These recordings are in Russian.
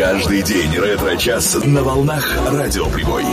Каждый день ретро-час на волнах Радио Прибой.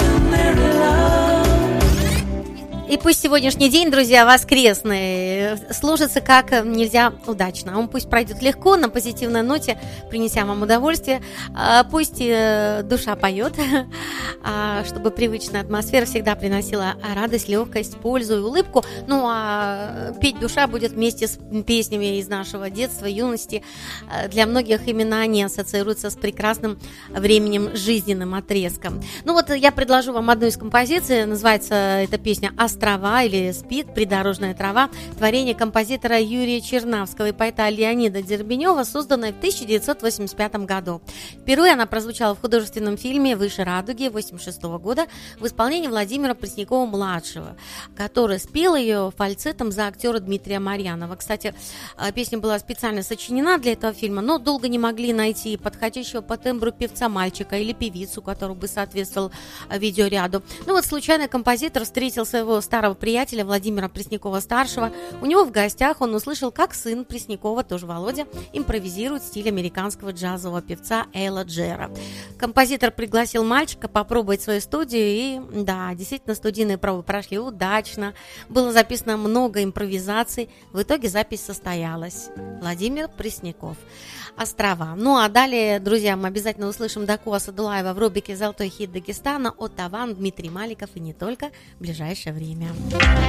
И пусть сегодняшний день, друзья, воскресный, сложится как нельзя удачно. Он пусть пройдет легко, на позитивной ноте, принеся вам удовольствие. Пусть душа поет, чтобы привычная атмосфера всегда приносила радость, легкость, пользу и улыбку. Ну, а петь душа будет вместе с песнями из нашего детства, юности. Для многих именно они ассоциируются с прекрасным временем, жизненным отрезком. Ну вот я предложу вам одну из композиций. Называется эта песня «Острова» или «Спит», «Придорожная трава». Творение композитора Юрия Чернавского и поэта Леонида Дербенева, созданное в 1985 году. Впервые она прозвучала в художественном фильме «Выше радуги» 1986 года в исполнении Владимира Преснякова-младшего, который спел ее фальцетом за актера Дмитрия Марьянова. Кстати, песня была специально сочинена для этого фильма, но долго не могли найти подходящего по тембру певца-мальчика или певицу, который бы соответствовал видеоряду. Ну вот случайно композитор встретил своего старого приятеля Владимира Преснякова-старшего. У него в гостях он услышал, как сын Преснякова, тоже Володя, импровизирует в стиле американского джазового певца Элла Джера. Композитор пригласил мальчика попробовать свою студию, и да, действительно, студийные пробы прошли удачно. Было записано много импровизаций. В итоге запись состоялась. Владимир Пресняков. «Острова». Ну а далее, друзья, мы обязательно услышим Даку Асадулаева в рубрике «Золотой хит Дагестана» от Таван, Дмитрий Маликов и не только в ближайшее время.